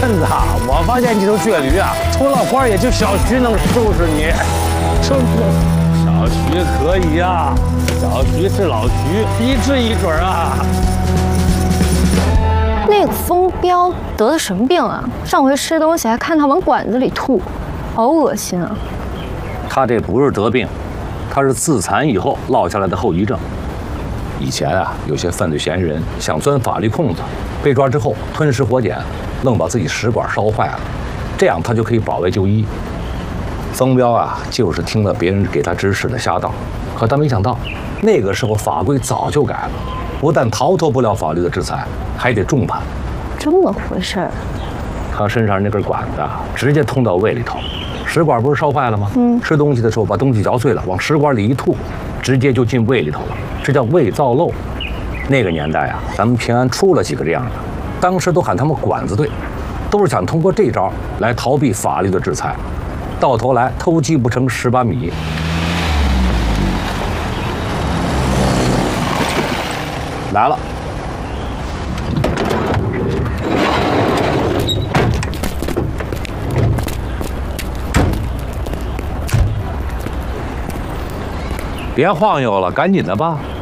子，我发现这头倔驴啊，除了花也就小徐能收拾你。收拾小徐可以呀，小徐是老徐，一治一准啊。 那个风彪得了什么病啊？上回吃东西还看他往管子里吐，好恶心啊！ 他这不是得病，他是自残以后落下来的后遗症。以前啊，有些犯罪嫌疑人想钻法律空子，被抓之后吞食活检，愣把自己食管烧坏了，这样他就可以保外就医。风彪啊，就是听了别人给他指使的瞎道，可他没想到，那个时候法规早就改了，不但逃脱不了法律的制裁，还得重判。 这么回事儿？ 他身上那根管子直接通到胃里头，食管不是烧坏了吗？吃东西的时候把东西嚼碎了，往食管里一吐，直接就进胃里头了，这叫胃造瘘。那个年代啊，咱们平安出了几个这样的，当时都喊他们管子队，都是想通过这招来逃避法律的制裁，到头来偷鸡不成蚀把米。来了。别晃悠了，赶紧的吧。